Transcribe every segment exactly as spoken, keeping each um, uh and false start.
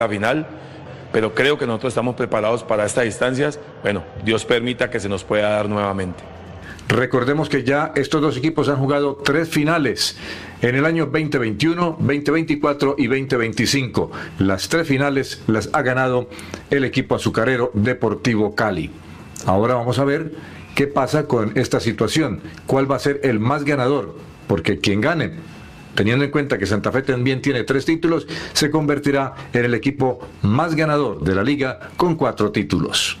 la final, pero creo que nosotros estamos preparados para estas distancias. Bueno, Dios permita que se nos pueda dar nuevamente. Recordemos que ya estos dos equipos han jugado tres finales en el año veinte veintiuno, veinte veinticuatro y veinte veinticinco. Las tres finales las ha ganado el equipo azucarero Deportivo Cali. Ahora vamos a ver qué pasa con esta situación. ¿Cuál va a ser el más ganador? Porque quien gane, teniendo en cuenta que Santa Fe también tiene tres títulos, se convertirá en el equipo más ganador de la liga con cuatro títulos.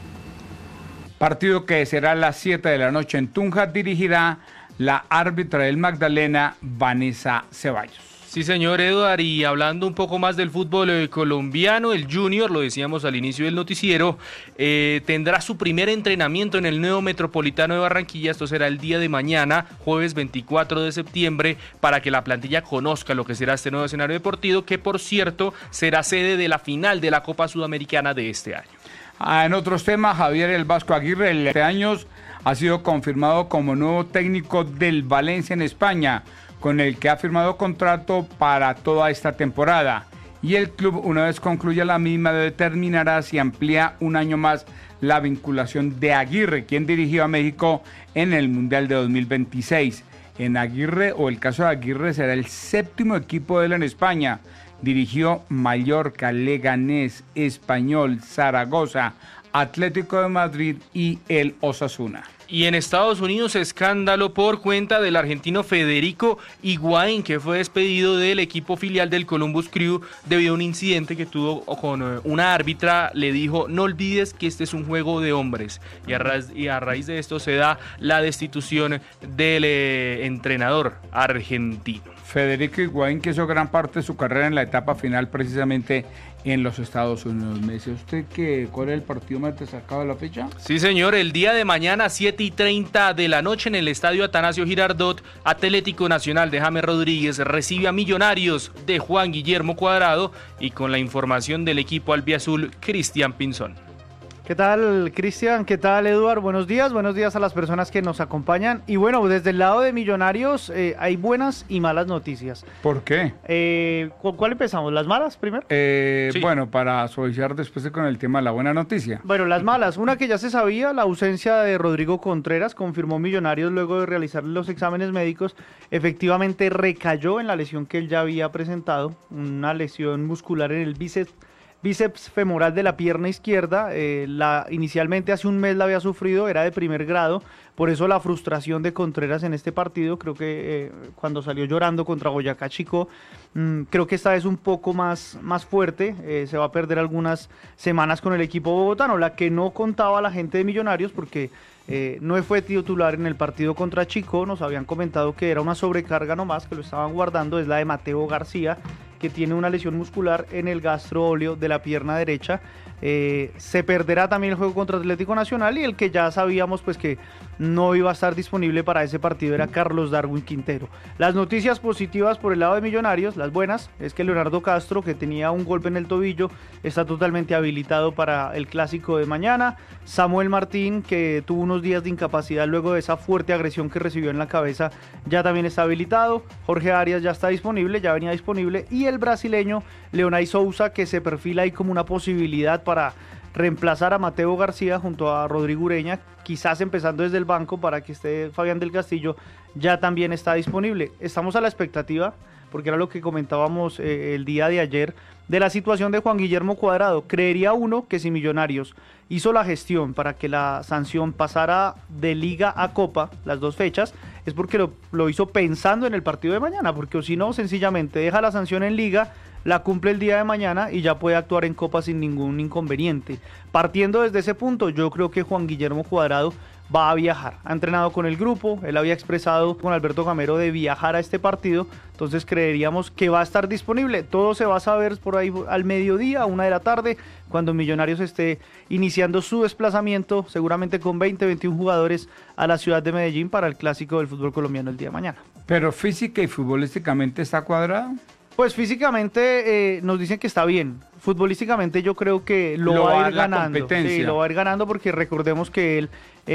Partido que será a las siete de la noche en Tunja, dirigirá la árbitra del Magdalena, Vanessa Ceballos. Sí, señor Eduard, y hablando un poco más del fútbol eh, colombiano, el Junior, lo decíamos al inicio del noticiero, eh, tendrá su primer entrenamiento en el nuevo Metropolitano de Barranquilla. Esto será el día de mañana, jueves veinticuatro de septiembre, para que la plantilla conozca lo que será este nuevo escenario deportivo, que por cierto será sede de la final de la Copa Sudamericana de este año. Ah, en otros temas, Javier El Vasco Aguirre, el de años, ha sido confirmado como nuevo técnico del Valencia en España, con el que ha firmado contrato para toda esta temporada. Y el club, una vez concluya la misma, determinará si amplía un año más la vinculación de Aguirre, quien dirigió a México en el Mundial de dos mil veintiséis. En Aguirre, o el caso de Aguirre, será el séptimo equipo de él en España. Dirigió Mallorca, Leganés, Español, Zaragoza, Atlético de Madrid y el Osasuna. Y en Estados Unidos, escándalo por cuenta del argentino Federico Higuaín, que fue despedido del equipo filial del Columbus Crew debido a un incidente que tuvo con una árbitra. Le dijo: no olvides que este es un juego de hombres. Y a, raíz, y a raíz de esto se da la destitución del eh, entrenador argentino. Federico Higuaín, que hizo gran parte de su carrera en la etapa final precisamente en los Estados Unidos. ¿Me dice usted que cuál es el partido más destacado de la fecha? Sí, señor, el día de mañana, siete y treinta de la noche, en el estadio Atanasio Girardot, Atlético Nacional de James Rodríguez recibe a Millonarios de Juan Guillermo Cuadrado, y con la información del equipo albiazul, Cristian Pinzón. ¿Qué tal, Cristian? ¿Qué tal, Eduard? Buenos días, buenos días a las personas que nos acompañan. Y bueno, desde el lado de Millonarios eh, hay buenas y malas noticias. ¿Por qué? Eh, ¿Con cuál empezamos? ¿Las malas primero? Eh, Sí. Bueno, para suavizar después con el tema de la buena noticia. Bueno, las malas. Una que ya se sabía, la ausencia de Rodrigo Contreras, confirmó Millonarios luego de realizar los exámenes médicos. Efectivamente recayó en la lesión que él ya había presentado, una lesión muscular en el bíceps. Bíceps femoral de la pierna izquierda. Eh, la, inicialmente hace un mes la había sufrido, era de primer grado, por eso la frustración de Contreras en este partido. Creo que eh, cuando salió llorando contra Boyacá Chico, mmm, creo que esta vez un poco más, más fuerte. Eh, se va a perder algunas semanas con el equipo bogotano, la que no contaba la gente de Millonarios, porque eh, no fue titular en el partido contra Chico. Nos habían comentado que era una sobrecarga nomás, que lo estaban guardando, es la de Mateo García, que tiene una lesión muscular en el gastroóleo de la pierna derecha. Eh, se perderá también el juego contra Atlético Nacional, y el que ya sabíamos pues que no iba a estar disponible para ese partido era Carlos Darwin Quintero. Las noticias positivas por el lado de Millonarios, las buenas, es que Leonardo Castro, que tenía un golpe en el tobillo, está totalmente habilitado para el clásico de mañana. Samuel Martín, que tuvo unos días de incapacidad luego de esa fuerte agresión que recibió en la cabeza, ya también está habilitado. Jorge Arias ya está disponible, ya venía disponible, y el brasileño Leonay Sousa, que se perfila ahí como una posibilidad para reemplazar a Mateo García junto a Rodrigo Ureña, quizás empezando desde el banco para que esté Fabián del Castillo, ya también está disponible. Estamos a la expectativa, porque era lo que comentábamos eh, el día de ayer, de la situación de Juan Guillermo Cuadrado. Creería uno que si Millonarios hizo la gestión para que la sanción pasara de Liga a Copa, las dos fechas, es porque lo, lo hizo pensando en el partido de mañana, porque o si no, sencillamente deja la sanción en Liga, la cumple el día de mañana y ya puede actuar en Copa sin ningún inconveniente. Partiendo desde ese punto, yo creo que Juan Guillermo Cuadrado va a viajar. Ha entrenado con el grupo, él había expresado con Alberto Gamero de viajar a este partido, entonces creeríamos que va a estar disponible. Todo se va a saber por ahí al mediodía, a una de la tarde, cuando Millonarios esté iniciando su desplazamiento, seguramente con veinte, veintiún jugadores, a la ciudad de Medellín para el clásico del fútbol colombiano el día de mañana. ¿Pero física y futbolísticamente está Cuadrado? Pues físicamente eh, nos dicen que está bien. Futbolísticamente yo creo que lo, Lo va va a a ir la ganando. competencia. Sí, lo va a ir ganando, porque recordemos que él